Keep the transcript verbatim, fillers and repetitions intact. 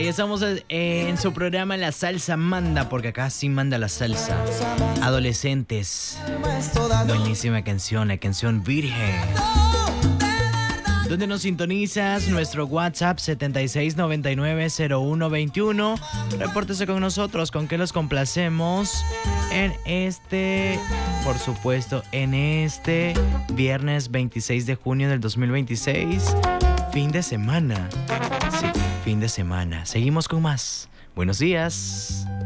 Ahí estamos en su programa La Salsa Manda, porque acá sí manda la salsa. Adolescentes. Buenísima canción, la canción Virgen. ¿Dónde nos sintonizas? Nuestro WhatsApp setenta y seis noventa y nueve cero uno veintiuno. Repórtese con nosotros, con qué los complacemos en este, por supuesto, en este viernes veintiséis de junio del dos mil veintiséis. Fin de semana. Sí, fin de semana. Seguimos con más. Buenos días.